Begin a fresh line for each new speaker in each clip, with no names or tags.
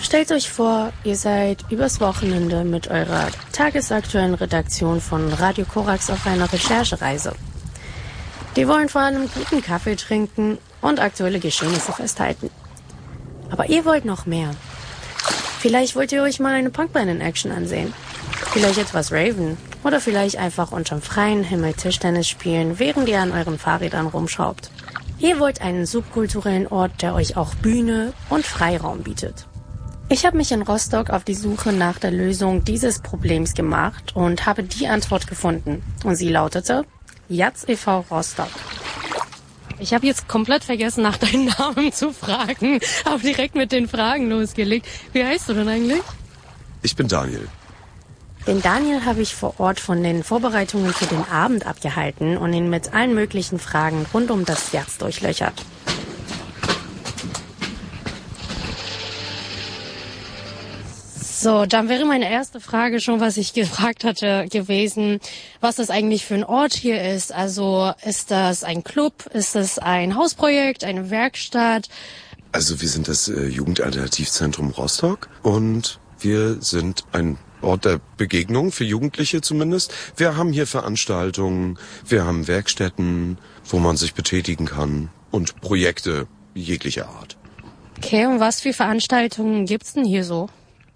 Stellt euch vor, ihr seid übers Wochenende mit eurer tagesaktuellen Redaktion von Radio Korax auf einer Recherchereise. Die wollen vor allem guten Kaffee trinken und aktuelle Geschehnisse festhalten. Aber ihr wollt noch mehr. Vielleicht wollt ihr euch mal eine Punkband in Action ansehen. Vielleicht etwas raven. Oder vielleicht einfach unterm freien Himmel Tischtennis spielen, während ihr an euren Fahrrädern rumschraubt. Ihr wollt einen subkulturellen Ort, der euch auch Bühne und Freiraum bietet. Ich habe mich in Rostock auf die Suche nach der Lösung dieses Problems gemacht und habe die Antwort gefunden. Und sie lautete Jatz e.V. Rostock. Ich habe jetzt komplett vergessen, nach deinem Namen zu fragen, aber direkt mit den Fragen losgelegt. Wie heißt du denn eigentlich?
Ich bin Daniel.
Den Daniel habe ich vor Ort von den Vorbereitungen für den Abend abgehalten und ihn mit allen möglichen Fragen rund um das Jatz durchlöchert. So, dann wäre meine erste Frage schon, was ich gefragt hatte, gewesen, was das eigentlich für ein Ort hier ist. Also ist das ein Club, ist das ein Hausprojekt, eine Werkstatt?
Also wir sind das Jugendalternativzentrum Rostock und wir sind ein Ort der Begegnung für Jugendliche zumindest. Wir haben hier Veranstaltungen, wir haben Werkstätten, wo man sich betätigen kann und Projekte jeglicher Art.
Okay, und was für Veranstaltungen gibt's denn hier so?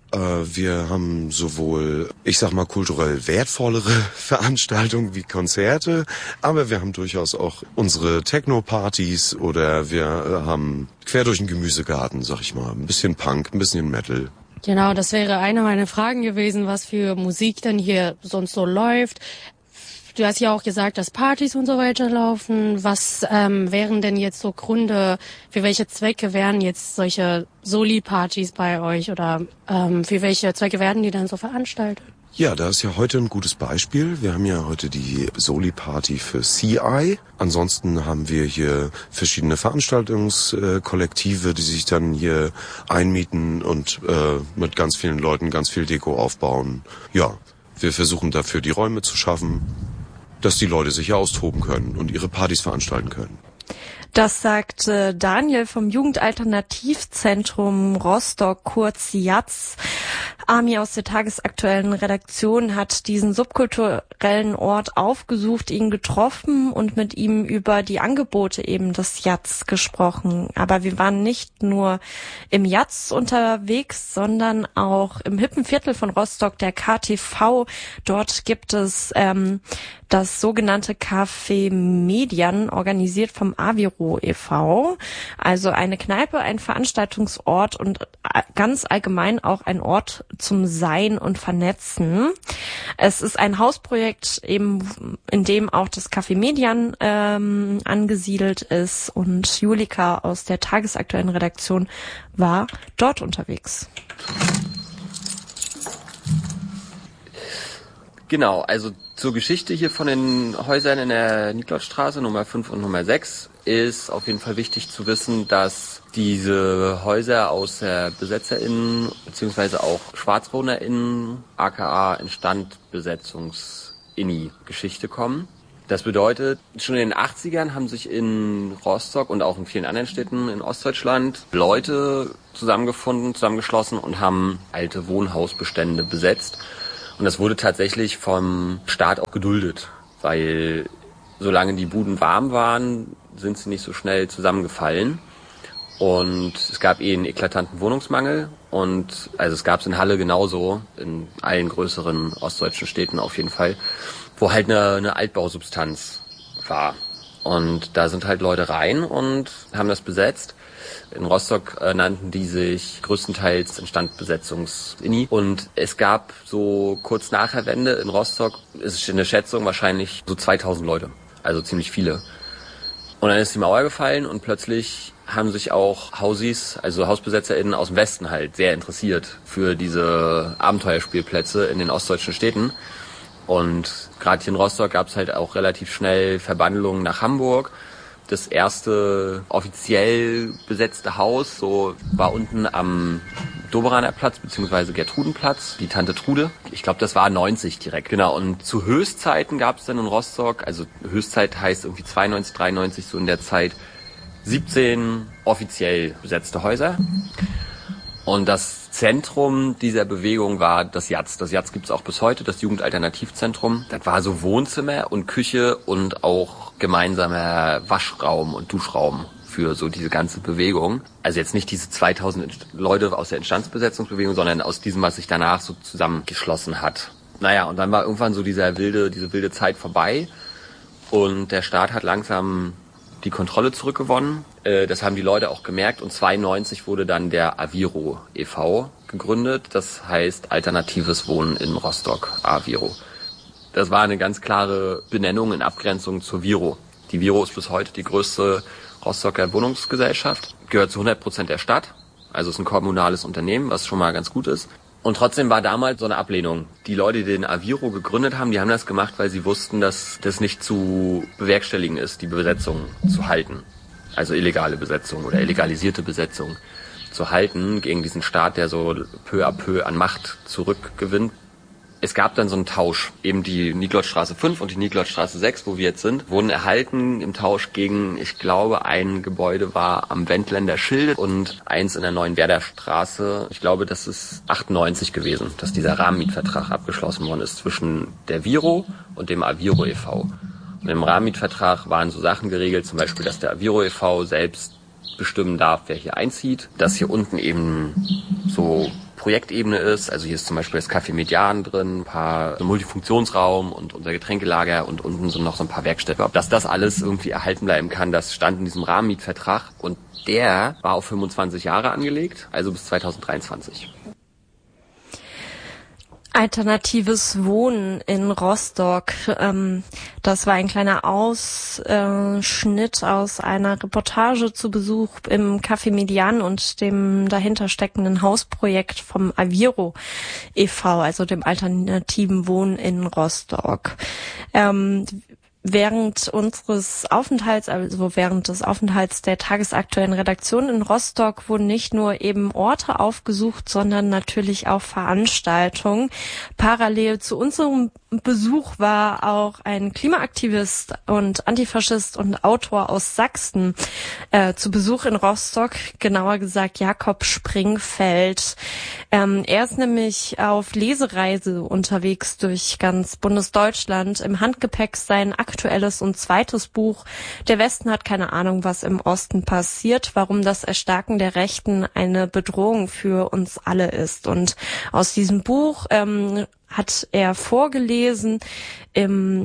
Wir haben sowohl, ich sag mal, kulturell wertvollere Veranstaltungen wie Konzerte, aber wir haben durchaus auch unsere Techno-Partys oder wir haben quer durch den Gemüsegarten, sag ich mal, ein bisschen Punk, ein bisschen Metal.
Genau, das wäre eine meiner Fragen gewesen, was für Musik denn hier sonst so läuft. Du hast ja auch gesagt, dass Partys und so weiter laufen. Was wären denn jetzt so Gründe, für welche Zwecke wären jetzt solche Soli-Partys bei euch oder für welche Zwecke werden die dann so veranstaltet?
Ja, da ist ja heute ein gutes Beispiel. Wir haben ja heute die Soli-Party für CI. Ansonsten haben wir hier verschiedene Veranstaltungskollektive, die sich dann hier einmieten und mit ganz vielen Leuten ganz viel Deko aufbauen. Ja, wir versuchen dafür die Räume zu schaffen, dass die Leute sich hier austoben können und ihre Partys veranstalten können.
Das sagt Daniel vom Jugendalternativzentrum Rostock, kurz Jatz. Ami aus der tagesaktuellen Redaktion hat diesen subkulturellen Ort aufgesucht, ihn getroffen und mit ihm über die Angebote eben des Jatz gesprochen. Aber wir waren nicht nur im Jatz unterwegs, sondern auch im hippen Viertel von Rostock, der KTV. Dort gibt es das sogenannte Café Median, organisiert vom Aviro e.V., also eine Kneipe, ein Veranstaltungsort und ganz allgemein auch ein Ort zum Sein und Vernetzen. Es ist ein Hausprojekt, eben in dem auch das Café Median angesiedelt ist, und Julika aus der tagesaktuellen Redaktion war dort unterwegs.
Genau, also zur Geschichte hier von den Häusern in der Niklausstraße Nummer 5 und Nummer 6 ist auf jeden Fall wichtig zu wissen, dass diese Häuser aus der BesetzerInnen beziehungsweise auch SchwarzwohnerInnen aka Instandbesetzungs-Inni-Geschichte kommen. Das bedeutet, schon in den 80ern haben sich in Rostock und auch in vielen anderen Städten in Ostdeutschland Leute zusammengeschlossen und haben alte Wohnhausbestände besetzt. Und das wurde tatsächlich vom Staat auch geduldet, weil solange die Buden warm waren, sind sie nicht so schnell zusammengefallen. Und es gab einen eklatanten Wohnungsmangel. Und also es gab es in Halle genauso, in allen größeren ostdeutschen Städten auf jeden Fall, wo halt eine Altbausubstanz war. Und da sind halt Leute rein und haben das besetzt. In Rostock nannten die sich größtenteils Instandbesetzungs-Inni. Und es gab so kurz nach der Wende in Rostock, ist eine Schätzung, wahrscheinlich so 2000 Leute. Also ziemlich viele. Und dann ist die Mauer gefallen und plötzlich haben sich auch Hausis, also HausbesetzerInnen aus dem Westen halt sehr interessiert für diese Abenteuerspielplätze in den ostdeutschen Städten. Und gerade hier in Rostock gab es halt auch relativ schnell Verbandlungen nach Hamburg. Das erste offiziell besetzte Haus so war unten am Doberaner Platz bzw. Gertrudenplatz, die Tante Trude. Ich glaube, das war 90 direkt. Genau, und zu Höchstzeiten gab es dann in Rostock, also Höchstzeit heißt irgendwie 92, 93, so in der Zeit, 17 offiziell besetzte Häuser. Und das Zentrum dieser Bewegung war das JAZ. Das JAZ gibt es auch bis heute, das Jugendalternativzentrum. Das war so Wohnzimmer und Küche und auch gemeinsamer Waschraum und Duschraum für so diese ganze Bewegung. Also jetzt nicht diese 2000 Leute aus der Instandsbesetzungsbewegung, sondern aus diesem, was sich danach so zusammengeschlossen hat. Naja, und dann war irgendwann so diese wilde Zeit vorbei und der Staat hat langsam die Kontrolle zurückgewonnen. Das haben die Leute auch gemerkt und 1992 wurde dann der Aviro e.V. gegründet. Das heißt Alternatives Wohnen in Rostock, Aviro. Das war eine ganz klare Benennung in Abgrenzung zur Viro. Die Viro ist bis heute die größte Rostocker Wohnungsgesellschaft, gehört zu 100% der Stadt, also ist ein kommunales Unternehmen, was schon mal ganz gut ist. Und trotzdem war damals so eine Ablehnung. Die Leute, die den Aviro gegründet haben, die haben das gemacht, weil sie wussten, dass das nicht zu bewerkstelligen ist, die Besetzung zu halten. Also illegale Besetzung oder illegalisierte Besetzung zu halten gegen diesen Staat, der so peu à peu an Macht zurückgewinnt. Es gab dann so einen Tausch. Eben die Niklotstraße 5 und die Niklotstraße 6, wo wir jetzt sind, wurden erhalten im Tausch gegen, ich glaube, ein Gebäude war am Wendländer Schilde und eins in der Neuen Werder Straße. Ich glaube, das ist 98 gewesen, dass dieser Rahmenmietvertrag abgeschlossen worden ist zwischen der Viro und dem Aviro e.V. Und im Rahmenmietvertrag waren so Sachen geregelt, zum Beispiel, dass der Aviro e.V. selbst bestimmen darf, wer hier einzieht, dass hier unten eben so Projektebene ist. Also hier ist zum Beispiel das Café Median drin, ein paar so Multifunktionsraum und unser Getränkelager und unten sind noch so ein paar Werkstätten. Dass das alles irgendwie erhalten bleiben kann, das stand in diesem Rahmenmietvertrag und der war auf 25 Jahre angelegt, also bis 2023.
Alternatives Wohnen in Rostock. Das war ein kleiner Ausschnitt aus einer Reportage zu Besuch im Café Median und dem dahinter steckenden Hausprojekt vom Aviro e.V., also dem alternativen Wohnen in Rostock. Während unseres Aufenthalts, also während des Aufenthalts der tagesaktuellen Redaktion in Rostock, wurden nicht nur eben Orte aufgesucht, sondern natürlich auch Veranstaltungen. Parallel zu unserem Besuch war auch ein Klimaaktivist und Antifaschist und Autor aus Sachsen zu Besuch in Rostock, genauer gesagt Jakob Springfeld. Er ist nämlich auf Lesereise unterwegs durch ganz Bundesdeutschland. Im Handgepäck sein aktuelles und zweites Buch Der Westen hat keine Ahnung, was im Osten passiert, warum das Erstarken der Rechten eine Bedrohung für uns alle ist. Und aus diesem Buch hat er vorgelesen im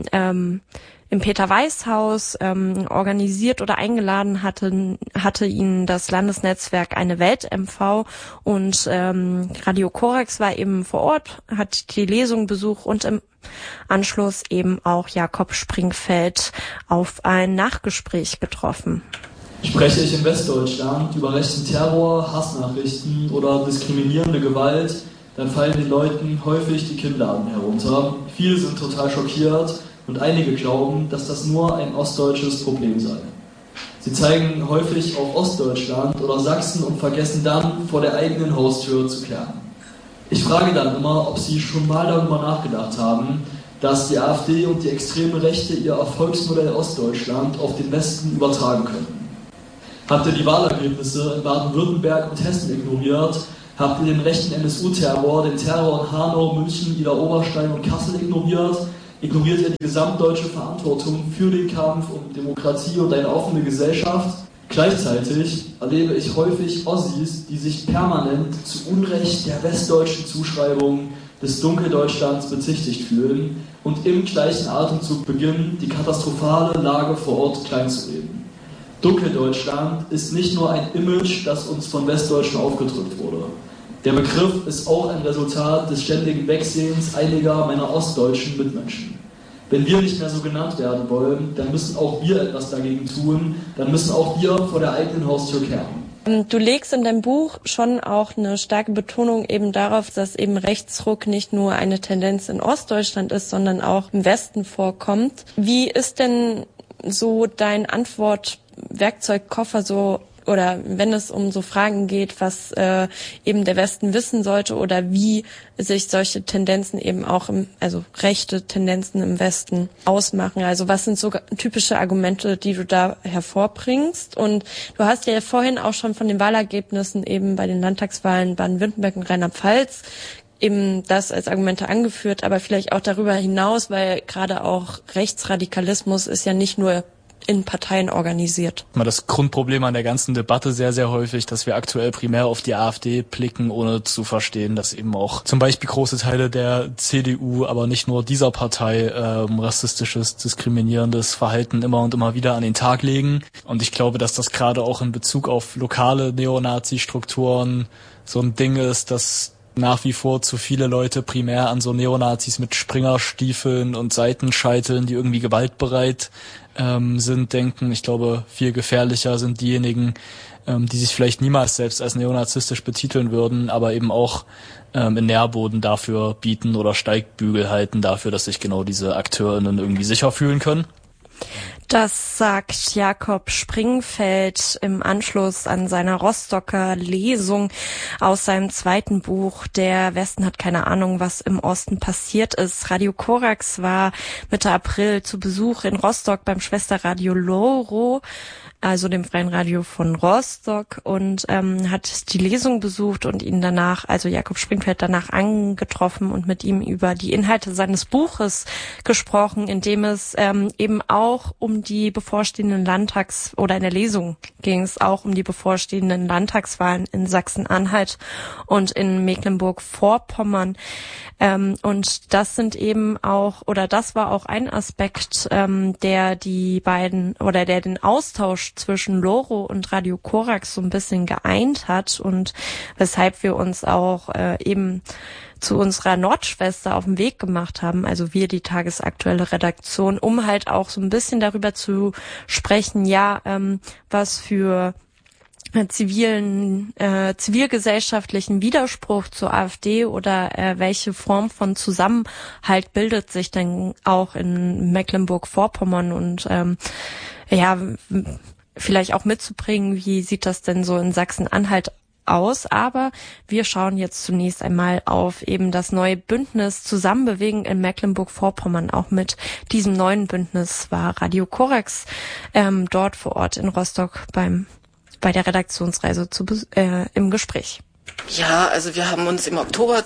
Peter-Weiß-Haus, organisiert oder eingeladen hatte ihn das Landesnetzwerk Eine Welt MV und Radio Korax war eben vor Ort, hat die Lesung besucht und im Anschluss eben auch Jakob Springfeld auf ein Nachgespräch getroffen.
Spreche ich in Westdeutschland über rechten Terror, Hassnachrichten oder diskriminierende Gewalt, dann fallen den Leuten häufig die Kinnladen herunter. Viele sind total schockiert und einige glauben, dass das nur ein ostdeutsches Problem sei. Sie zeigen häufig auf Ostdeutschland oder Sachsen und vergessen dann, vor der eigenen Haustür zu kehren. Ich frage dann immer, ob Sie schon mal darüber nachgedacht haben, dass die AfD und die extreme Rechte ihr Erfolgsmodell Ostdeutschland auf den Westen übertragen könnten. Habt ihr die Wahlergebnisse in Baden-Württemberg und Hessen ignoriert? Habt ihr den rechten NSU-Terror, den Terror in Hanau, München, Ida Oberstein und Kassel ignoriert? Ignoriert ihr die gesamtdeutsche Verantwortung für den Kampf um Demokratie und eine offene Gesellschaft? Gleichzeitig erlebe ich häufig Ossis, die sich permanent zu Unrecht der westdeutschen Zuschreibung des Dunkeldeutschlands bezichtigt fühlen und im gleichen Atemzug beginnen, die katastrophale Lage vor Ort kleinzureden. Dunkeldeutschland ist nicht nur ein Image, das uns von Westdeutschen aufgedrückt wurde. Der Begriff ist auch ein Resultat des ständigen Wegsehens einiger meiner ostdeutschen Mitmenschen. Wenn wir nicht mehr so genannt werden wollen, dann müssen auch wir etwas dagegen tun, dann müssen auch wir vor der eigenen Haustür kehren.
Du legst in deinem Buch schon auch eine starke Betonung eben darauf, dass eben Rechtsruck nicht nur eine Tendenz in Ostdeutschland ist, sondern auch im Westen vorkommt. Wie ist denn so dein Antwortwerkzeugkoffer so oder wenn es um so Fragen geht, was eben der Westen wissen sollte oder wie sich solche Tendenzen eben auch also rechte Tendenzen im Westen ausmachen. Also was sind so typische Argumente, die du da hervorbringst? Und du hast ja vorhin auch schon von den Wahlergebnissen eben bei den Landtagswahlen Baden-Württemberg und Rheinland-Pfalz eben das als Argumente angeführt, aber vielleicht auch darüber hinaus, weil gerade auch Rechtsradikalismus ist ja nicht nur in Parteien organisiert.
Das Grundproblem an der ganzen Debatte sehr, sehr häufig, dass wir aktuell primär auf die AfD blicken, ohne zu verstehen, dass eben auch zum Beispiel große Teile der CDU, aber nicht nur dieser Partei, rassistisches, diskriminierendes Verhalten immer und immer wieder an den Tag legen. Und ich glaube, dass das gerade auch in Bezug auf lokale Neonazi-Strukturen so ein Ding ist, dass nach wie vor zu viele Leute primär an so Neonazis mit Springerstiefeln und Seitenscheiteln, die irgendwie gewaltbereit sind, denken. Ich glaube, viel gefährlicher sind diejenigen, die sich vielleicht niemals selbst als neonazistisch betiteln würden, aber eben auch in Nährboden dafür bieten oder Steigbügel halten dafür, dass sich genau diese AkteurInnen irgendwie sicher fühlen können.
Das sagt Jakob Springfeld im Anschluss an seiner Rostocker Lesung aus seinem zweiten Buch Der Westen hat keine Ahnung, was im Osten passiert ist. Radio Korax war Mitte April zu Besuch in Rostock beim Schwesterradio Loro, also dem Freien Radio von Rostock, und hat die Lesung besucht und ihn danach, also Jakob Springfeld, danach angetroffen und mit ihm über die Inhalte seines Buches gesprochen, in dem es eben auch um die bevorstehenden oder in der Lesung ging es auch um die bevorstehenden Landtagswahlen in Sachsen-Anhalt und in Mecklenburg-Vorpommern. Und das sind eben auch, oder das war auch ein Aspekt, der die beiden, oder der den Austausch zwischen Loro und Radio Korax so ein bisschen geeint hat und weshalb wir uns auch eben zu unserer Nordschwester auf den Weg gemacht haben, also wir, die tagesaktuelle Redaktion, um halt auch so ein bisschen darüber zu sprechen, was für zivilgesellschaftlichen Widerspruch zur AfD oder welche Form von Zusammenhalt bildet sich denn auch in Mecklenburg-Vorpommern und vielleicht auch mitzubringen, wie sieht das denn so in Sachsen-Anhalt aus, aber wir schauen jetzt zunächst einmal auf eben das neue Bündnis Zusammenbewegen in Mecklenburg-Vorpommern. Auch mit diesem neuen Bündnis war Radio Korax dort vor Ort in Rostock bei der Redaktionsreise im Gespräch.
Ja, also wir haben uns im Oktober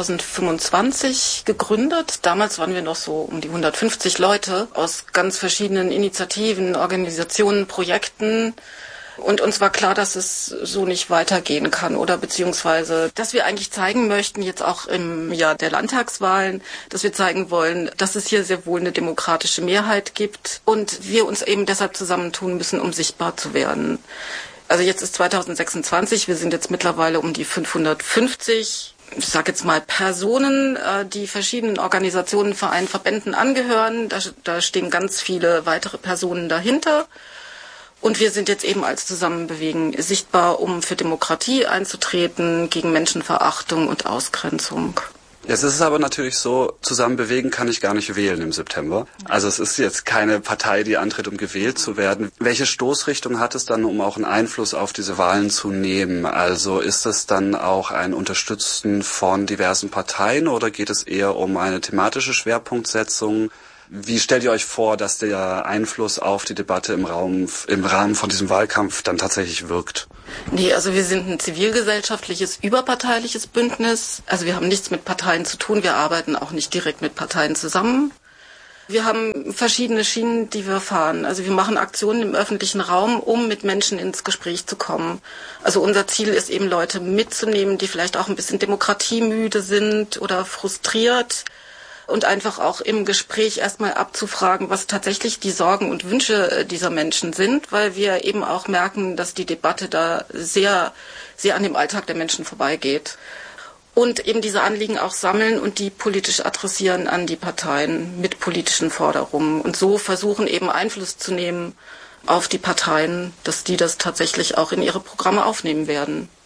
2025 gegründet. Damals waren wir noch so um die 150 Leute aus ganz verschiedenen Initiativen, Organisationen, Projekten. Und uns war klar, dass es so nicht weitergehen kann oder beziehungsweise, dass wir eigentlich zeigen möchten, jetzt auch im Jahr der Landtagswahlen, dass wir zeigen wollen, dass es hier sehr wohl eine demokratische Mehrheit gibt und wir uns eben deshalb zusammentun müssen, um sichtbar zu werden. Also jetzt ist 2026, wir sind jetzt mittlerweile um die 550, ich sage jetzt mal Personen, die verschiedenen Organisationen, Vereinen, Verbänden angehören. Da stehen ganz viele weitere Personen dahinter. Und wir sind jetzt eben als Zusammenbewegen sichtbar, um für Demokratie einzutreten, gegen Menschenverachtung und Ausgrenzung.
Jetzt ist es aber natürlich so, Zusammenbewegen kann ich gar nicht wählen im September. Also es ist jetzt keine Partei, die antritt, um gewählt zu werden. Welche Stoßrichtung hat es dann, um auch einen Einfluss auf diese Wahlen zu nehmen? Also ist es dann auch ein Unterstützen von diversen Parteien oder geht es eher um eine thematische Schwerpunktsetzung? Wie stellt ihr euch vor, dass der Einfluss auf die Debatte im Rahmen von diesem Wahlkampf dann tatsächlich wirkt?
Nee, also wir sind ein zivilgesellschaftliches, überparteiliches Bündnis. Also wir haben nichts mit Parteien zu tun. Wir arbeiten auch nicht direkt mit Parteien zusammen. Wir haben verschiedene Schienen, die wir fahren. Also wir machen Aktionen im öffentlichen Raum, um mit Menschen ins Gespräch zu kommen. Also unser Ziel ist eben, Leute mitzunehmen, die vielleicht auch ein bisschen demokratiemüde sind oder frustriert. Und einfach auch im Gespräch erstmal abzufragen, was tatsächlich die Sorgen und Wünsche dieser Menschen sind, weil wir eben auch merken, dass die Debatte da sehr, sehr an dem Alltag der Menschen vorbeigeht. Und eben diese Anliegen auch sammeln und die politisch adressieren an die Parteien mit politischen Forderungen. Und so versuchen eben Einfluss zu nehmen auf die Parteien, dass die das tatsächlich auch in ihre Programme aufnehmen werden.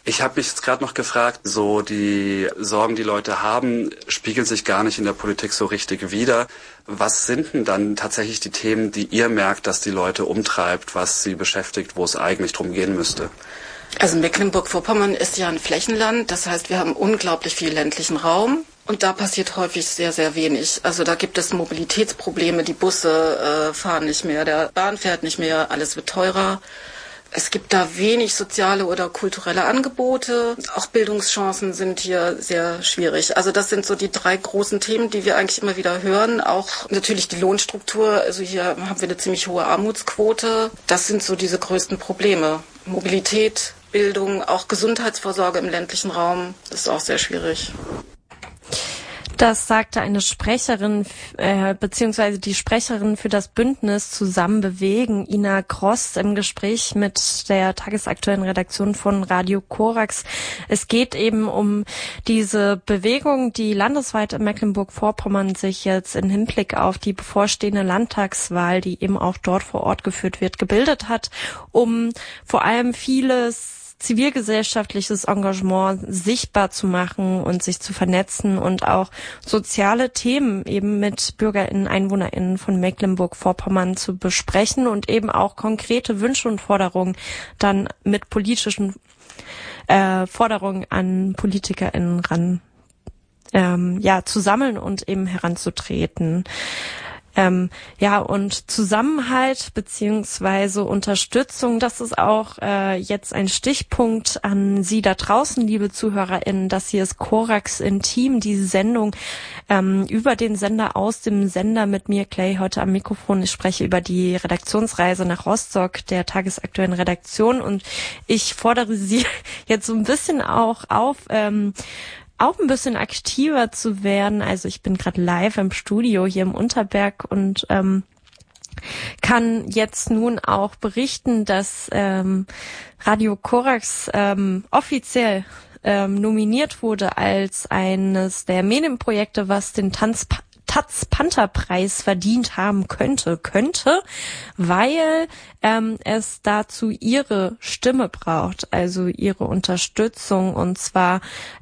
Ich habe mich jetzt gerade noch gefragt, so die Sorgen, die Leute haben, spiegeln sich gar nicht in der Politik so richtig wider. Was sind denn dann tatsächlich die Themen, die ihr merkt, dass die Leute umtreibt, was sie beschäftigt, wo es eigentlich drum gehen müsste?
Also Mecklenburg-Vorpommern ist ja ein Flächenland, das heißt, wir haben unglaublich viel ländlichen Raum. Und da passiert häufig sehr, sehr wenig. Also da gibt es Mobilitätsprobleme, die Busse fahren nicht mehr, der Bahn fährt nicht mehr, alles wird teurer. Es gibt da wenig soziale oder kulturelle Angebote. Auch Bildungschancen sind hier sehr schwierig. Also das sind so die 3 großen Themen, die wir eigentlich immer wieder hören. Auch natürlich die Lohnstruktur. Also hier haben wir eine ziemlich hohe Armutsquote. Das sind so diese größten Probleme. Mobilität, Bildung, auch Gesundheitsvorsorge im ländlichen Raum. Das ist auch sehr schwierig.
Das sagte eine Sprecherin, beziehungsweise die Sprecherin für das Bündnis Zusammen bewegen, Ina Gross, im Gespräch mit der tagesaktuellen Redaktion von Radio Korax. Es geht eben um diese Bewegung, die landesweit in Mecklenburg-Vorpommern sich jetzt im Hinblick auf die bevorstehende Landtagswahl, die eben auch dort vor Ort geführt wird, gebildet hat, um vor allem vieles zivilgesellschaftliches Engagement sichtbar zu machen und sich zu vernetzen und auch soziale Themen eben mit BürgerInnen, EinwohnerInnen von Mecklenburg-Vorpommern zu besprechen und eben auch konkrete Wünsche und Forderungen dann mit politischen Forderungen an PolitikerInnen zu sammeln und eben heranzutreten. Und Zusammenhalt beziehungsweise Unterstützung, das ist auch jetzt ein Stichpunkt an Sie da draußen, liebe ZuhörerInnen. Das hier ist Korax Intim, diese Sendung über den Sender, aus dem Sender mit mir, Clay, heute am Mikrofon. Ich spreche über die Redaktionsreise nach Rostock der tagesaktuellen Redaktion und ich fordere Sie jetzt so ein bisschen auch auf, auch ein bisschen aktiver zu werden. Also ich bin gerade live im Studio hier im Unterberg und kann jetzt nun auch berichten, dass Radio Korax offiziell nominiert wurde als eines der Medienprojekte, was den Taz-Panther-Preis verdient haben könnte, weil es dazu ihre Stimme braucht, also ihre Unterstützung. Und zwar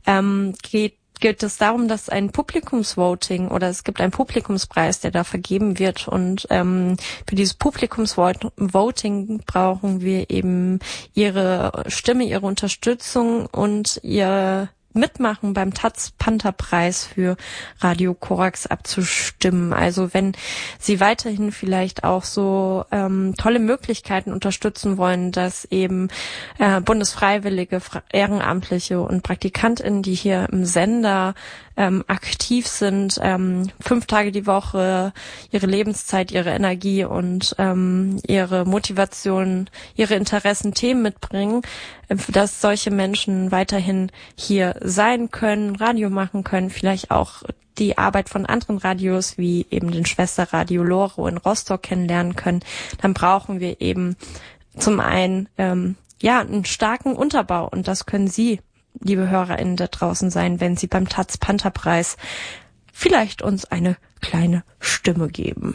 geht es darum, dass ein Publikumsvoting oder es gibt einen Publikumspreis, der da vergeben wird. Und für dieses Publikumsvoting brauchen wir eben ihre Stimme, ihre Unterstützung und ihr Mitmachen beim Taz-Panther-Preis für Radio Korax abzustimmen. Also wenn Sie weiterhin vielleicht auch so tolle Möglichkeiten unterstützen wollen, dass eben Bundesfreiwillige, Ehrenamtliche und PraktikantInnen, die hier im Sender aktiv sind, 5 Tage die Woche ihre Lebenszeit, ihre Energie und ihre Motivation, ihre Interessen, Themen mitbringen, dass solche Menschen weiterhin hier sein können, Radio machen können, vielleicht auch die Arbeit von anderen Radios wie eben den Schwesterradio Loro in Rostock kennenlernen können, dann brauchen wir eben zum einen einen starken Unterbau und das können Sie, liebe HörerInnen da draußen, sein, wenn Sie beim Taz-Panther-Preis vielleicht uns eine kleine Stimme geben.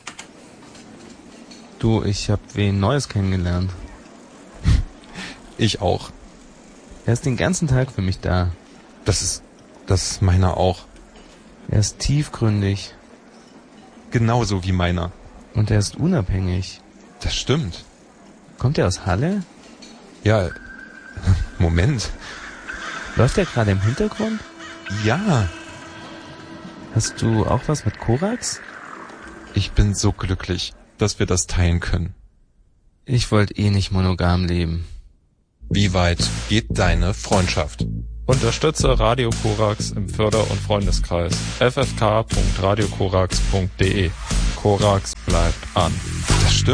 Du, ich hab wen Neues kennengelernt.
Ich auch.
Er ist den ganzen Tag für mich da.
Das ist meiner auch.
Er ist tiefgründig.
Genauso wie meiner.
Und er ist unabhängig.
Das stimmt.
Kommt er aus Halle?
Ja, Moment.
Läuft er gerade im Hintergrund?
Ja.
Hast du auch was mit Korax?
Ich bin so glücklich, dass wir das teilen können.
Ich wollte nicht monogam leben.
Wie weit geht deine Freundschaft?
Unterstütze Radio Korax im Förder- und Freundeskreis. ffk.radiokorax.de. Korax bleibt an.
Das stimmt.